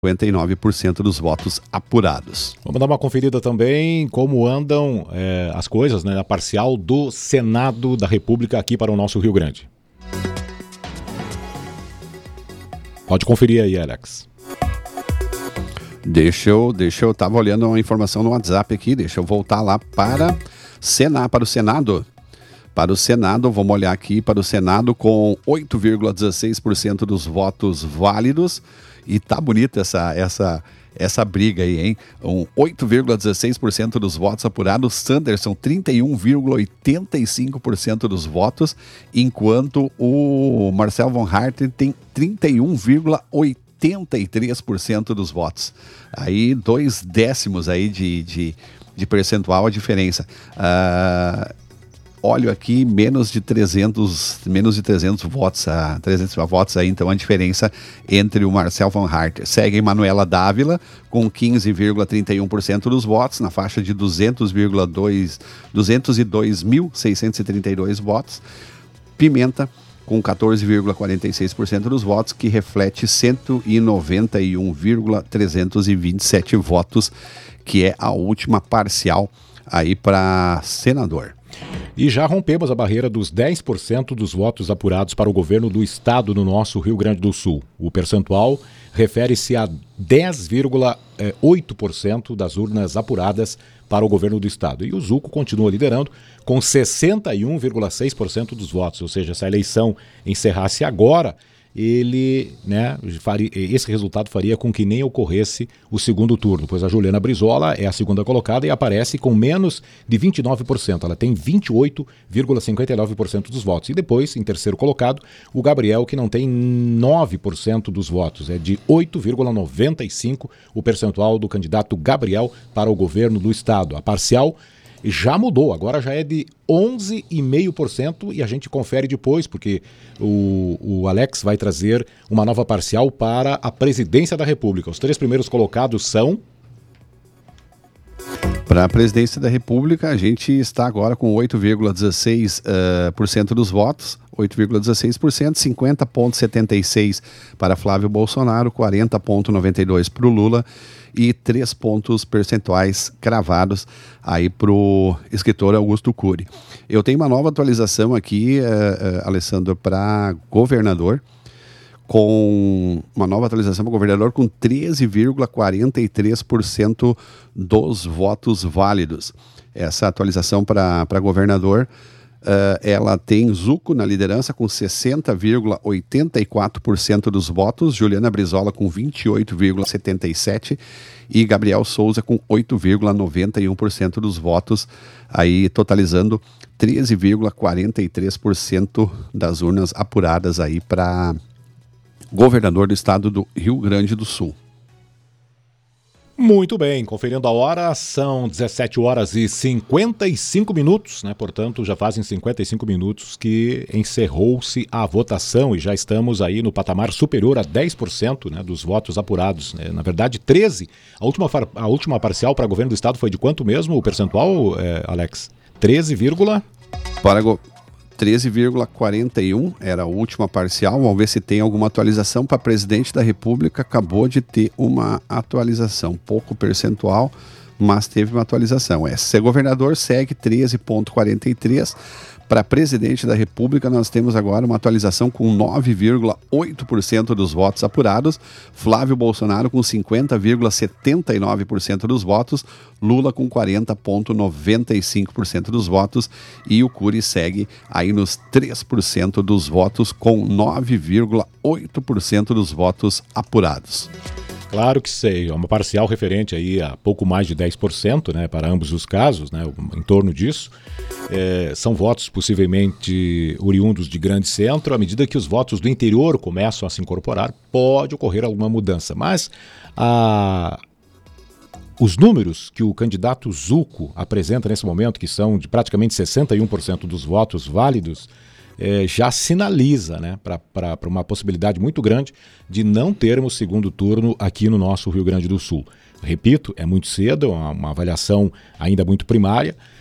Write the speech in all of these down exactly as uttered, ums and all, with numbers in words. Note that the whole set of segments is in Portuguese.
cinquenta e nove por cento dos votos apurados. Vamos dar uma conferida também como andam é, as coisas, né, na parcial do Senado da República aqui para o nosso Rio Grande. Pode conferir aí, Alex. Deixa eu, deixa eu, tava olhando uma informação no WhatsApp aqui, deixa eu voltar lá para Senado, para o Senado. Para o Senado, vamos olhar aqui para o Senado com oito vírgula dezesseis por cento dos votos válidos. E tá bonita essa, essa, essa briga aí, hein? Um oito vírgula dezesseis por cento dos votos apurados, Sanderson trinta e um vírgula oitenta e cinco por cento dos votos, enquanto o Marcel von Hartl tem trinta e um vírgula oitenta e três por cento dos votos. Aí dois décimos aí de, de, de percentual a diferença. Uh, olho aqui, menos de trezentos, menos de trezentos votos, a, trezentos votos aí, então a diferença entre o Marcel von Hartl. Segue Manuela Dávila com quinze vírgula trinta e um por cento dos votos, na faixa de duzentos vírgula dois, duzentos e dois mil seiscentos e trinta e dois votos. Pimenta com quatorze vírgula quarenta e seis por cento dos votos, que reflete cento e noventa e um mil trezentos e vinte e sete votos, que é a última parcial aí para senador. E já rompemos a barreira dos dez por cento dos votos apurados para o governo do estado no nosso Rio Grande do Sul. O percentual refere-se a dez vírgula oito por cento das urnas apuradas para o governo do estado. E o Zuco continua liderando com sessenta e um vírgula seis por cento dos votos. Ou seja, se a eleição encerrasse agora, ele, né, faria, esse resultado faria com que nem ocorresse o segundo turno, pois a Juliana Brizola é a segunda colocada e aparece com menos de vinte e nove por cento. Ela tem vinte e oito vírgula cinquenta e nove por cento dos votos. E depois, em terceiro colocado, o Gabriel, que não tem nove por cento dos votos. É de oito vírgula noventa e cinco por cento o percentual do candidato Gabriel para o governo do estado. A parcial já mudou, agora já é de onze vírgula cinco por cento e a gente confere depois, porque o, o Alex vai trazer uma nova parcial para a presidência da República. Os três primeiros colocados são... Para a presidência da República, a gente está agora com oito vírgula dezesseis por cento uh, dos votos, oito vírgula dezesseis por cento, cinquenta vírgula setenta e seis por cento para Flávio Bolsonaro, quarenta vírgula noventa e dois por cento para o Lula e três pontos percentuais cravados aí para o escritor Augusto Cury. Eu tenho uma nova atualização aqui, uh, uh, Alessandro, para governador, com uma nova atualização para o governador com treze vírgula quarenta e três por cento dos votos válidos. Essa atualização para governador, uh, ela tem Zuco na liderança com sessenta vírgula oitenta e quatro por cento dos votos, Juliana Brizola com vinte e oito vírgula setenta e sete por cento e Gabriel Souza com oito vírgula noventa e um por cento dos votos, aí totalizando treze vírgula quarenta e três por cento das urnas apuradas aí para governador do estado do Rio Grande do Sul. Muito bem, conferindo a hora, são dezessete horas e cinquenta e cinco minutos, né? Portanto, já fazem cinquenta e cinco minutos que encerrou-se a votação e já estamos aí no patamar superior a dez por cento, né, dos votos apurados, né? Na verdade, treze por cento. A última, a última parcial para governo do estado foi de quanto mesmo o percentual, é, Alex? treze, para go... treze vírgula quarenta e um era a última parcial. Vamos ver se tem alguma atualização para presidente da República. Acabou de ter uma atualização, pouco percentual, mas teve uma atualização. É, ser governador segue treze vírgula quarenta e três. Para presidente da República, nós temos agora uma atualização com nove vírgula oito por cento dos votos apurados. Flávio Bolsonaro com cinquenta vírgula setenta e nove por cento dos votos. Lula com quarenta vírgula noventa e cinco por cento dos votos. E o Cury segue aí nos três por cento dos votos com nove vírgula oito por cento dos votos apurados. Claro que sei, é uma parcial referente aí a pouco mais de dez por cento, né, para ambos os casos, né, em torno disso. É, são votos possivelmente oriundos de grande centro. À medida que os votos do interior começam a se incorporar, pode ocorrer alguma mudança. Mas a... os números que o candidato Zuco apresenta nesse momento, que são de praticamente sessenta e um por cento dos votos válidos, É, já sinaliza, né, para uma possibilidade muito grande de não termos segundo turno aqui no nosso Rio Grande do Sul. Repito, é muito cedo, é uma, uma avaliação ainda muito primária,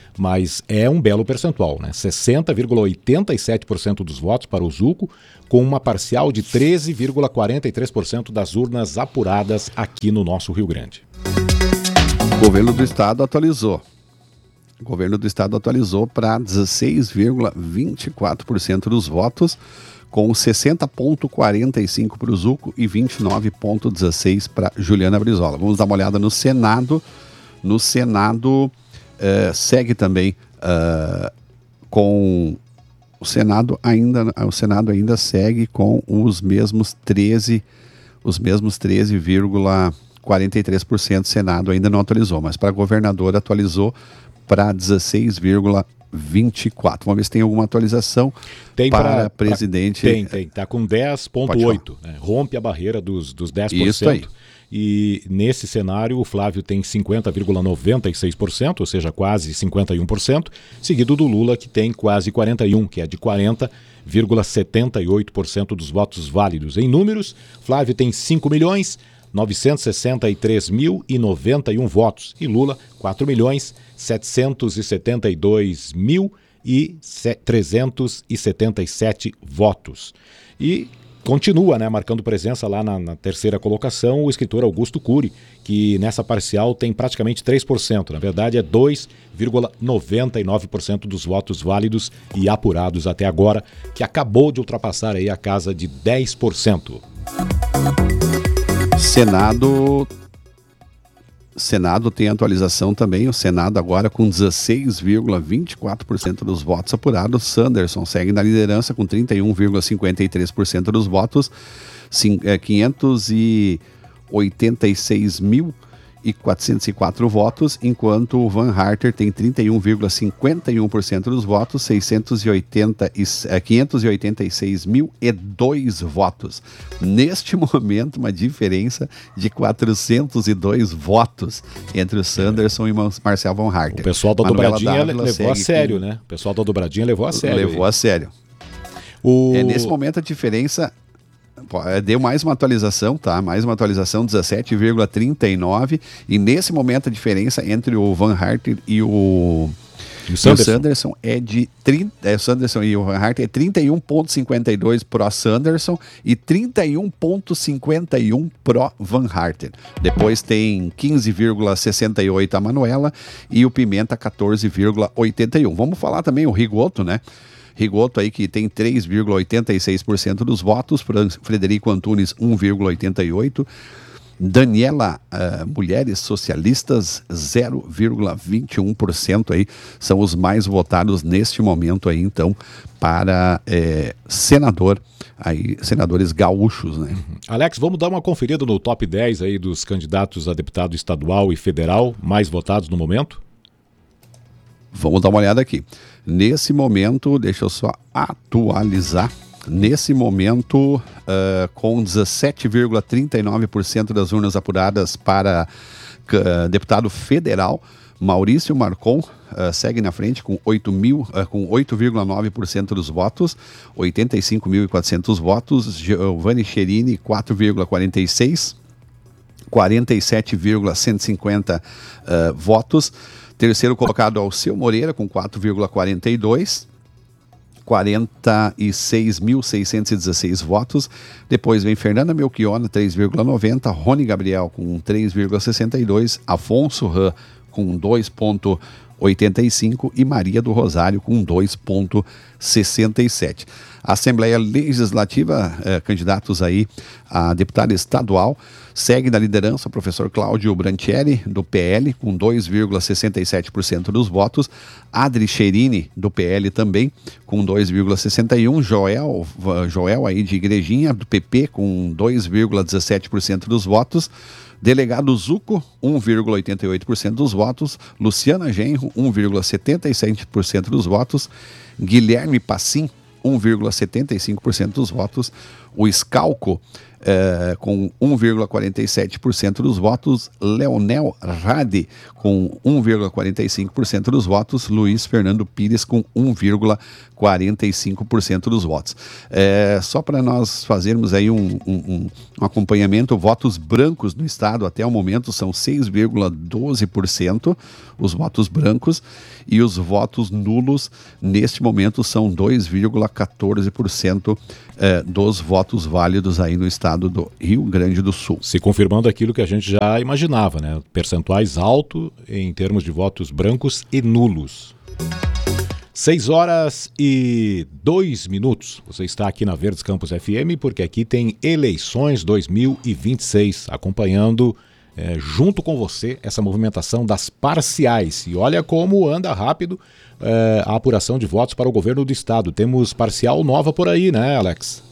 mas é um belo percentual, né? sessenta vírgula oitenta e sete por cento dos votos para o Zuco, com uma parcial de treze vírgula quarenta e três por cento das urnas apuradas aqui no nosso Rio Grande. O governo do estado atualizou. O governo do estado atualizou para dezesseis vírgula vinte e quatro por cento dos votos, com sessenta vírgula quarenta e cinco por cento para o Zuco e vinte e nove vírgula dezesseis por cento para Juliana Brizola. Vamos dar uma olhada no Senado. No Senado, eh, segue também uh, com... O Senado, ainda, o Senado ainda segue com os mesmos treze, os mesmos treze vírgula quarenta e três por cento. O Senado ainda não atualizou, mas para governador atualizou para dezesseis vírgula vinte e quatro. Vamos ver se tem alguma atualização tem para pra, presidente. Tem, tem. Está com dez vírgula oito. Né? Rompe a barreira dos, dos dez por cento. Isso aí. E nesse cenário o Flávio tem cinquenta vírgula noventa e seis por cento, ou seja, quase cinquenta e um por cento, seguido do Lula, que tem quase quarenta e um por cento, que é de quarenta vírgula setenta e oito por cento dos votos válidos. Em números, Flávio tem cinco milhões novecentos e sessenta e três mil e noventa e um votos e Lula quatro milhões setecentos e setenta e dois mil e trezentos e setenta e sete votos. E continua, né, marcando presença lá na, na terceira colocação o escritor Augusto Cury, que nessa parcial tem praticamente três por cento. Na verdade é dois vírgula noventa e nove por cento dos votos válidos e apurados até agora, que acabou de ultrapassar aí a casa de dez por cento. Senado... Senado tem atualização também, o Senado agora com dezesseis vírgula vinte e quatro por cento dos votos apurados. Sanderson segue na liderança com trinta e um vírgula cinquenta e três por cento dos votos, quinhentos e oitenta e seis mil e quatrocentos e quatro votos, enquanto o Van Harter tem trinta e um vírgula cinquenta e um por cento dos votos, seiscentos e oitenta, quinhentos e oitenta e seis mil e dois votos. Neste momento, uma diferença de quatrocentos e dois votos entre o Sanderson e o Marcel Van Harter. O pessoal da Manuela dobradinha Dávila levou a sério, com... né? O pessoal da dobradinha levou a sério. Levou aí. a sério. O... É, nesse momento a diferença... Deu mais uma atualização, tá? Mais uma atualização, dezessete vírgula trinta e nove. E nesse momento a diferença entre o Van Harter e o, e o Sanderson. E o Sanderson é de trinta, é, o Sanderson e o Van Harter é trinta e um vírgula cinquenta e dois pro Sanderson e trinta e um vírgula cinquenta e um pro Van Harter. Depois tem quinze vírgula sessenta e oito a Manuela e o Pimenta quatorze vírgula oitenta e um. Vamos falar também o Rigoto, né? Rigoto aí que tem três vírgula oitenta e seis por cento dos votos, Frederico Antunes um vírgula oitenta e oito por cento, Daniela uh, Mulheres Socialistas zero vírgula vinte e um por cento aí, são os mais votados neste momento aí, então, para é, senador, aí, senadores gaúchos, né? Uhum. Alex, vamos dar uma conferida no top dez aí dos candidatos a deputado estadual e federal mais votados no momento? Vamos dar uma olhada aqui. Nesse momento, deixa eu só atualizar. Nesse momento, uh, com dezessete vírgula trinta e nove por cento das urnas apuradas para uh, deputado federal, Maurício Marcon uh, segue na frente com oito vírgula nove por cento dos votos, oitenta e cinco mil e quatrocentos votos. Giovanni Cherini, quatro vírgula quarenta e seis por cento, quarenta e sete vírgula cento e cinquenta uh, votos. Terceiro colocado, Alceu Moreira, com quatro vírgula quarenta e dois, quarenta e seis mil seiscentos e dezesseis votos. Depois vem Fernanda Melchiona, três vírgula noventa, Rony Gabriel com três vírgula sessenta e dois, Afonso Ram com dois vírgula oitenta e cinco e Maria do Rosário com dois vírgula sessenta e sete. Assembleia Legislativa, eh, candidatos aí a deputado estadual, segue na liderança o professor Cláudio Branchieri, do P L, com dois vírgula sessenta e sete por cento dos votos, Adri Cherini, do P L também, com dois vírgula sessenta e um por cento, Joel, Joel aí de Igrejinha, do P P, com dois vírgula dezessete por cento dos votos, Delegado Zuco, um vírgula oitenta e oito por cento dos votos, Luciana Genro, um vírgula setenta e sete por cento dos votos, Guilherme Passim, um vírgula setenta e cinco por cento dos votos, o Scalco, é, com um vírgula quarenta e sete por cento dos votos, Leonel Rade com um vírgula quarenta e cinco por cento dos votos, Luiz Fernando Pires com um vírgula quarenta e cinco por cento dos votos. É, só para nós fazermos aí um, um, um acompanhamento, votos brancos no estado até o momento são seis vírgula doze por cento os votos brancos, e os votos nulos neste momento são dois vírgula quatorze por cento é, dos votos válidos aí no estado do Rio Grande do Sul. Se confirmando aquilo que a gente já imaginava, né? Percentuais altos em termos de votos brancos e nulos. seis horas e dois minutos. Você está aqui na Verdes Campos F M, porque aqui tem eleições dois mil e vinte e seis, acompanhando é, junto com você essa movimentação das parciais. E olha como anda rápido é, a apuração de votos para o governo do estado. Temos parcial nova por aí, né, Alex?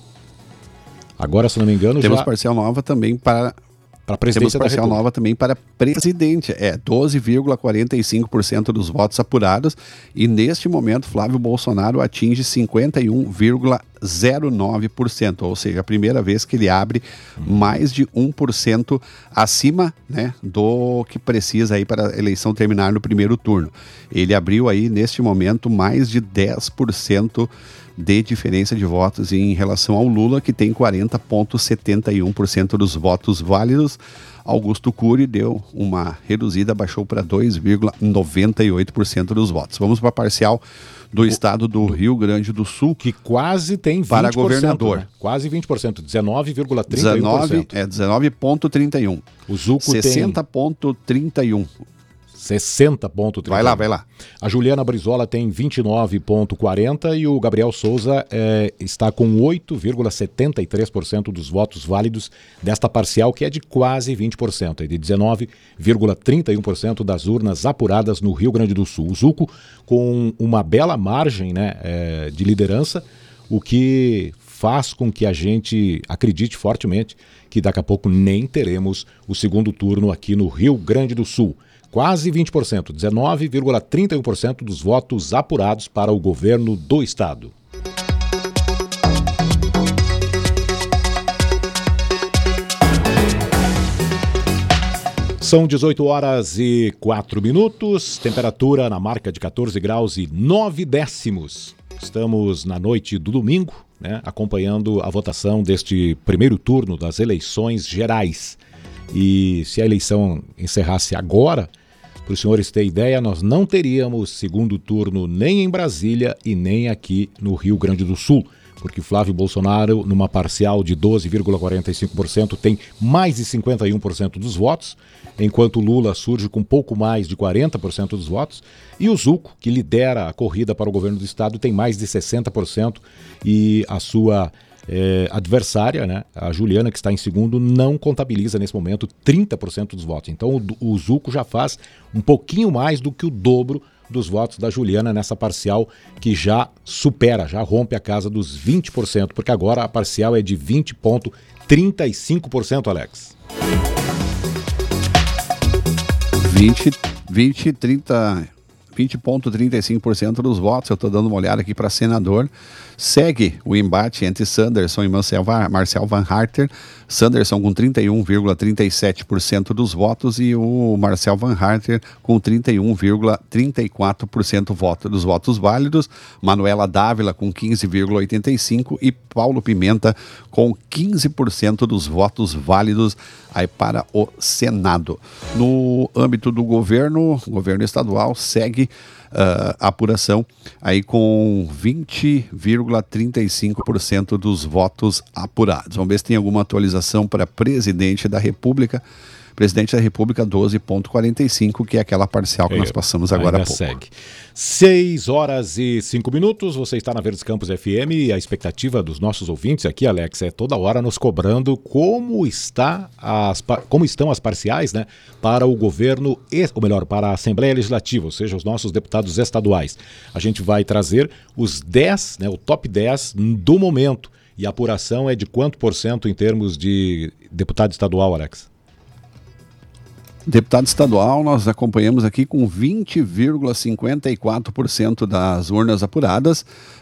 Agora, se não me engano, Temos já... parcial nova também para... Para a presidência Temos parcial da República. nova também para presidente, é doze vírgula quarenta e cinco por cento dos votos apurados, e neste momento Flávio Bolsonaro atinge cinquenta e um vírgula zero nove por cento, ou seja, a primeira vez que ele abre mais de um por cento acima, né, do que precisa aí para a eleição terminar no primeiro turno. Ele abriu aí neste momento mais de dez por cento de diferença de votos em relação ao Lula, que tem quarenta vírgula setenta e um por cento dos votos válidos. Augusto Cury deu uma reduzida, baixou para dois vírgula noventa e oito por cento dos votos. Vamos para a parcial do estado do Rio Grande do Sul, que quase tem vinte por cento. Para governador. Né? Quase vinte por cento, dezenove vírgula trinta e um por cento. É dezenove vírgula trinta e um. O Zuco sessenta vírgula trinta e um. sessenta vírgula trinta e um. Vai lá, vai lá. A Juliana Brizola tem vinte e nove vírgula quarenta e o Gabriel Souza é, está com oito vírgula setenta e três por cento dos votos válidos desta parcial, que é de quase vinte por cento, é de dezenove vírgula trinta e um por cento das urnas apuradas no Rio Grande do Sul. O Zuco com uma bela margem, né, é, de liderança, o que faz com que a gente acredite fortemente que daqui a pouco nem teremos o segundo turno aqui no Rio Grande do Sul. Quase vinte por cento, dezenove vírgula trinta e um por cento dos votos apurados para o governo do estado. São dezoito horas e quatro minutos, temperatura na marca de catorze graus e nove décimos. Estamos na noite do domingo, né, acompanhando a votação deste primeiro turno das eleições gerais. E se a eleição encerrasse agora, para os senhores terem ideia, nós não teríamos segundo turno nem em Brasília e nem aqui no Rio Grande do Sul, porque Flávio Bolsonaro, numa parcial de doze vírgula quarenta e cinco por cento, tem mais de cinquenta e um por cento dos votos, enquanto Lula surge com pouco mais de quarenta por cento dos votos, e o Zuco, que lidera a corrida para o governo do estado, tem mais de sessenta por cento, e a sua É, adversária, né, a Juliana, que está em segundo, não contabiliza nesse momento trinta por cento dos votos. Então o, o Zuco já faz um pouquinho mais do que o dobro dos votos da Juliana nessa parcial, que já supera, já rompe a casa dos vinte por cento, porque agora a parcial é de vinte vírgula trinta e cinco por cento, Alex. vinte, vinte, trinta, vinte vírgula trinta e cinco por cento dos votos. Eu estou dando uma olhada aqui para senador. Segue o embate entre Sanderson e Marcel Van, Marcel Van Harter. Sanderson com trinta e um vírgula trinta e sete por cento dos votos e o Marcel Van Harter com trinta e um vírgula trinta e quatro por cento voto, dos votos válidos. Manuela Dávila com quinze vírgula oitenta e cinco por cento e Paulo Pimenta com quinze por cento dos votos válidos aí para o Senado. No âmbito do governo, governo estadual segue Uh, a apuração aí com vinte vírgula trinta e cinco por cento dos votos apurados. Vamos ver se tem alguma atualização para presidente da República. Presidente da República doze vírgula quarenta e cinco, que é aquela parcial que nós passamos agora há pouco. Segue. seis horas e cinco minutos, você está na Verdes Campos F M e a expectativa dos nossos ouvintes aqui, Alex, é toda hora nos cobrando como, está as, como estão as parciais, né, para o governo, ou melhor, para a Assembleia Legislativa, ou seja, os nossos deputados estaduais. A gente vai trazer os dez, né, o top dez do momento, e a apuração é de quanto por cento em termos de deputado estadual, Alex? Deputado estadual, nós acompanhamos aqui com vinte vírgula cinquenta e quatro por cento das urnas apuradas.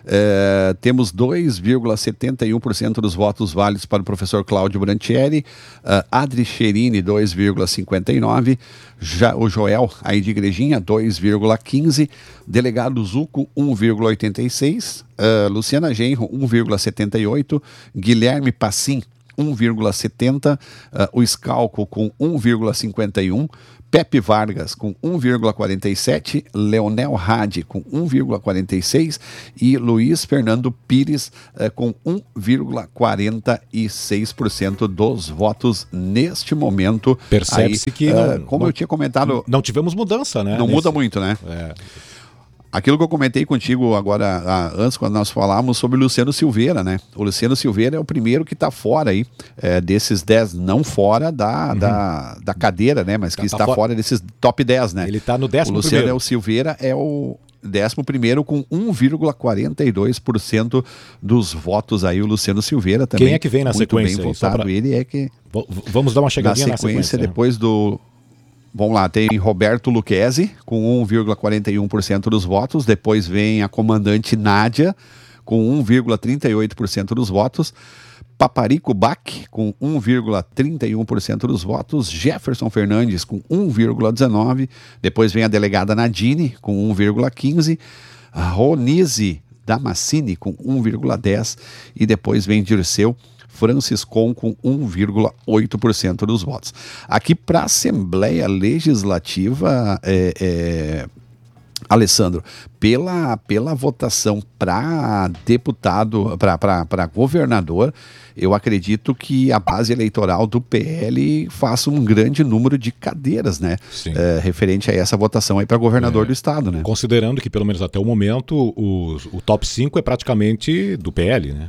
É, temos dois vírgula setenta e um por cento dos votos válidos para o professor Cláudio Branchieri, uh, Adri Cherini, dois vírgula cinquenta e nove por cento, Já, o Joel, aí de Igrejinha, dois vírgula quinze por cento, delegado Zuco, um vírgula oitenta e seis por cento, uh, Luciana Genro, um vírgula setenta e oito por cento, Guilherme Passim, um vírgula setenta por cento, uh, o Scalco com um vírgula cinquenta e um por cento, Pepe Vargas com um vírgula quarenta e sete por cento, Leonel Hadi com um vírgula quarenta e seis por cento e Luiz Fernando Pires uh, com um vírgula quarenta e seis por cento dos votos neste momento. Percebe-se que, uh, não, como não, eu tinha comentado... Não tivemos mudança, né? Não nesse... muda muito, né? É... Aquilo que eu comentei contigo agora, antes, quando nós falávamos sobre o Luciano Silveira, né? O Luciano Silveira é o primeiro que está fora aí, é, desses dez, não fora da, uhum. da, da cadeira, né? Mas que tá, está tá fora. fora desses top dez, né? Ele está no décimo primeiro. O Luciano primeiro. Silveira é o décimo primeiro com um vírgula quarenta e dois por cento dos votos aí, o Luciano Silveira também. Quem é que vem na muito sequência? Bem votado. Pra... Ele é que... V vamos dar uma chegadinha na sequência, na sequência depois né? do... Vamos lá, tem Roberto Lucchesi com um vírgula quarenta e um por cento dos votos, depois vem a comandante Nádia com um vírgula trinta e oito por cento dos votos, Paparico Bach com um vírgula trinta e um por cento dos votos, Jefferson Fernandes com um vírgula dezenove por cento, depois vem a delegada Nadine com um vírgula quinze por cento, a Ronise Damascini com um vírgula dez por cento e depois vem Dirceu Franciscon com um vírgula oito por cento dos votos. Aqui para a Assembleia Legislativa, é, é, Alessandro, pela, pela votação para deputado, para governador, eu acredito que a base eleitoral do P L faça um grande número de cadeiras, né? É, referente a essa votação aí para governador é, do estado, né? Considerando que, pelo menos até o momento, o, o top cinco é praticamente do P L, né?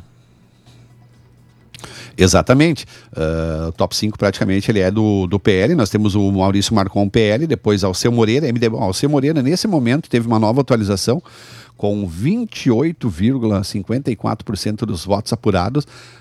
Exatamente, uh, o top cinco praticamente ele é do, do P L, nós temos o Maurício Marcon P L, depois Alceu Moreira, M D B. Alceu Moreira nesse momento teve uma nova atualização com vinte e oito vírgula cinquenta e quatro por cento dos votos apurados,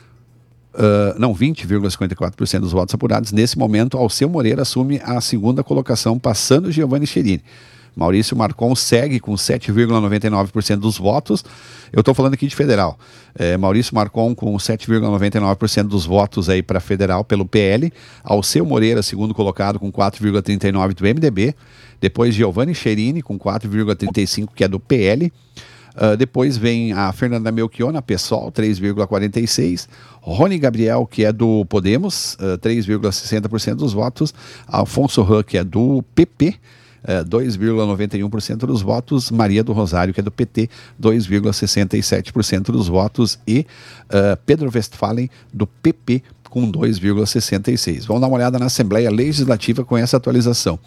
uh, não, vinte vírgula cinquenta e quatro por cento dos votos apurados, nesse momento Alceu Moreira assume a segunda colocação, passando Giovanni Cherini. Maurício Marcon segue com sete vírgula noventa e nove por cento dos votos. Eu estou falando aqui de federal. É, Maurício Marcon com sete vírgula noventa e nove por cento dos votos aí para federal pelo P L. Alceu Moreira, segundo colocado, com quatro vírgula trinta e nove por cento do M D B. Depois Giovanni Cherini com quatro vírgula trinta e cinco por cento, que é do P L. Uh, depois vem a Fernanda Melchiona, PSOL, três vírgula quarenta e seis por cento. Rony Gabriel, que é do Podemos, uh, três vírgula sessenta por cento dos votos. Alfonso Rã, que é do P P, Uh, dois vírgula noventa e um por cento dos votos, Maria do Rosário, que é do P T, dois vírgula sessenta e sete por cento dos votos e uh, Pedro Westphalen, do P P, com dois vírgula sessenta e seis por cento. Vamos dar uma olhada na Assembleia Legislativa com essa atualização.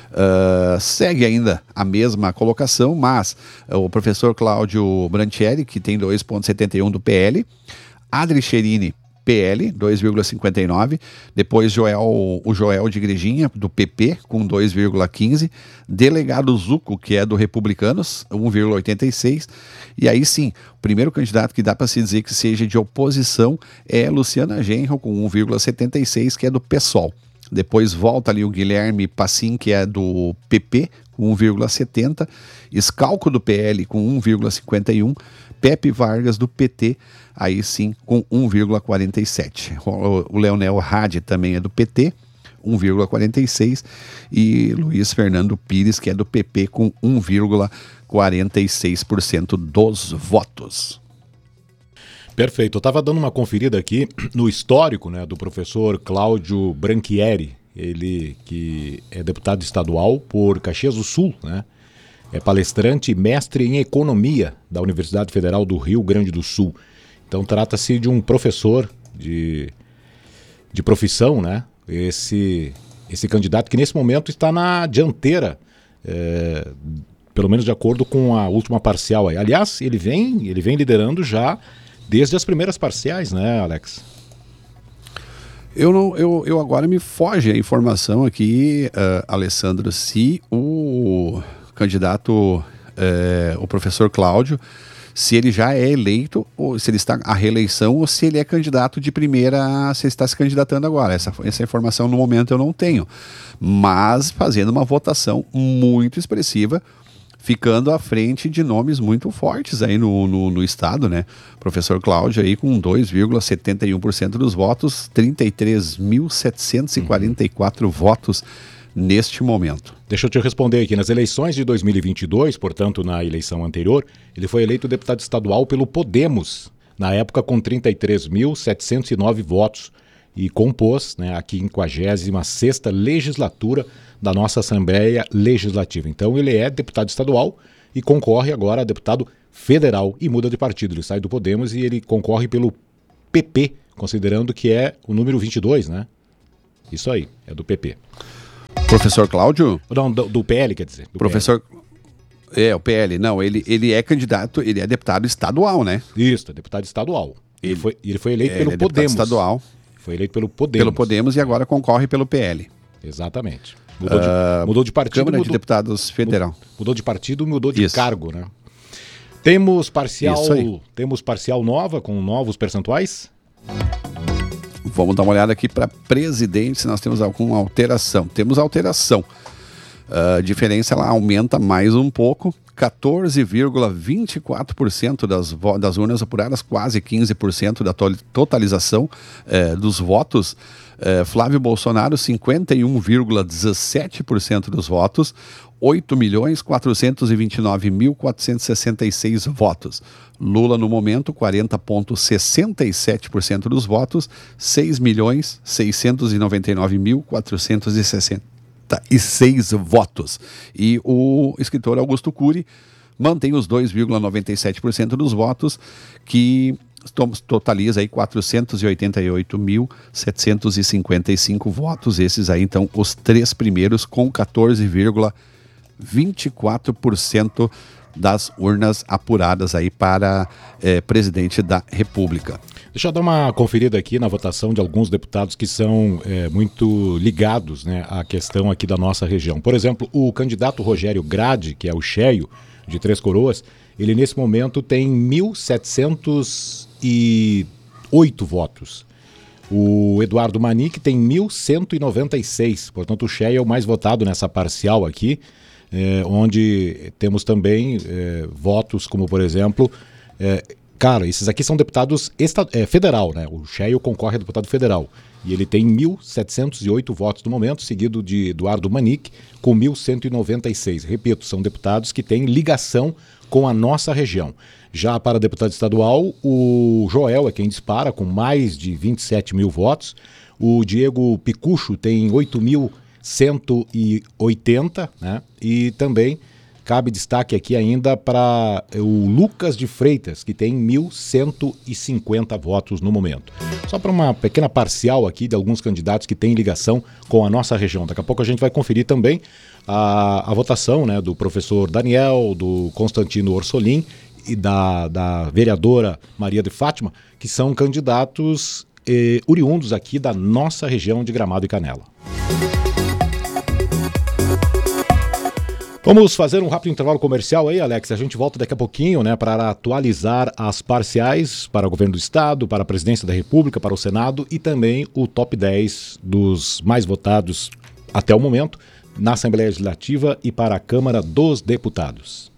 Uh, segue ainda a mesma colocação, mas uh, o professor Cláudio Branchieri, que tem dois vírgula setenta e um do P L, Adri Cherini, P L, dois vírgula cinquenta e nove, depois Joel, o Joel de Igrejinha, do P P, com dois vírgula quinze, delegado Zuco, que é do Republicanos, um vírgula oitenta e seis, e aí sim, o primeiro candidato que dá para se dizer que seja de oposição é Luciana Genro, com um vírgula setenta e seis, que é do PSOL. Depois volta ali o Guilherme Passim, que é do P P, com um vírgula setenta, Scalco do P L com um vírgula cinquenta e um, Pepe Vargas do P T, aí sim com um vírgula quarenta e sete. O Leonel Hadi também é do P T, um vírgula quarenta e seis, e Luiz Fernando Pires, que é do P P, com um vírgula quarenta e seis por cento dos votos. Perfeito, eu estava dando uma conferida aqui no histórico, né, do professor Cláudio Branchieri, ele que é deputado estadual por Caxias do Sul, né? É palestrante e mestre em economia da Universidade Federal do Rio Grande do Sul. Então trata-se de um professor de, de profissão, né? Esse, esse candidato que nesse momento está na dianteira, é, pelo menos de acordo com a última parcial aí. Aliás, ele vem, ele vem liderando já desde as primeiras parciais, né, Alex? Eu, não, eu, eu agora me foge a informação aqui, uh, Alessandro, se o candidato, uh, o professor Cláudio, se ele já é eleito, ou se ele está à reeleição, ou se ele é candidato de primeira, se ele está se candidatando agora. Essa, essa informação no momento eu não tenho. Mas fazendo uma votação muito expressiva, ficando à frente de nomes muito fortes aí no, no, no estado, né? Professor Cláudio aí com dois vírgula setenta e um por cento dos votos, trinta e três mil setecentos e quarenta e quatro uhum. votos neste momento. Deixa eu te responder aqui. Nas eleições de dois mil e vinte e dois, portanto na eleição anterior, ele foi eleito deputado estadual pelo Podemos, na época com trinta e três mil setecentos e nove votos, e compôs, né, a quinquagésima sexta legislatura da nossa Assembleia Legislativa. Então ele é deputado estadual e concorre agora a deputado federal e muda de partido. Ele sai do Podemos e ele concorre pelo P P, considerando que é o número vinte e dois, né? Isso aí, é do P P. Professor Cláudio? Não, do, do P L, quer dizer. Professor... P L. É, o P L. Não, ele, ele é candidato, ele é deputado estadual, né? Isso, deputado estadual. Ele, ele, foi, ele foi eleito é, pelo ele é Podemos. Estadual. Foi eleito pelo Podemos. Pelo Podemos e agora concorre pelo P L. Exatamente. Mudou, uh, de, mudou de partido. Câmara mudou, de Deputados Federal. Mudou de partido, mudou de Isso. cargo, né? Temos parcial, temos parcial nova com novos percentuais? Vamos dar uma olhada aqui para presidente, se nós temos alguma alteração. Temos alteração. A diferença ela aumenta mais um pouco, quatorze vírgula vinte e quatro por cento das, das urnas apuradas, quase quinze por cento da to totalização eh, dos votos. Eh, Flávio Bolsonaro, cinquenta e um vírgula dezessete por cento dos votos, oito milhões quatrocentos e vinte e nove mil quatrocentos e sessenta e seis votos. Lula, no momento, quarenta vírgula sessenta e sete por cento dos votos, seis milhões seiscentos e noventa e nove mil quatrocentos e sessenta e seis votos. E o escritor Augusto Cury mantém os dois vírgula noventa e sete por cento dos votos, que totaliza aí quatrocentos e oitenta e oito mil setecentos e cinquenta e cinco votos. Esses aí, então, os três primeiros com quatorze vírgula vinte e quatro por cento das urnas apuradas aí para eh, presidente da República. Deixa eu dar uma conferida aqui na votação de alguns deputados que são é, muito ligados, né, à questão aqui da nossa região. Por exemplo, o candidato Rogério Grade, que é o Cheio de Três Coroas, ele nesse momento tem mil setecentos e oito votos. O Eduardo Manique tem mil cento e noventa e seis, portanto o Cheio é o mais votado nessa parcial aqui, é, onde temos também é, votos como, por exemplo... É, Cara, esses aqui são deputados esta, é, federal, né? O Cheio concorre a deputado federal. E ele tem mil setecentos e oito votos no momento, seguido de Eduardo Manique, com mil cento e noventa e seis. Repito, são deputados que têm ligação com a nossa região. Já para deputado estadual, o Joel é quem dispara, com mais de vinte e sete mil votos. O Diego Picucho tem oito mil cento e oitenta, né? E também... cabe destaque aqui ainda para o Lucas de Freitas, que tem mil cento e cinquenta votos no momento. Só para uma pequena parcial aqui de alguns candidatos que têm ligação com a nossa região. Daqui a pouco a gente vai conferir também a, a votação, né, do professor Daniel, do Constantino Orsolim e da, da vereadora Maria de Fátima, que são candidatos eh, oriundos aqui da nossa região de Gramado e Canela. Vamos fazer um rápido intervalo comercial aí, Alex. A gente volta daqui a pouquinho, né, para atualizar as parciais para o governo do estado, para a presidência da República, para o Senado e também o top dez dos mais votados até o momento na Assembleia Legislativa e para a Câmara dos Deputados.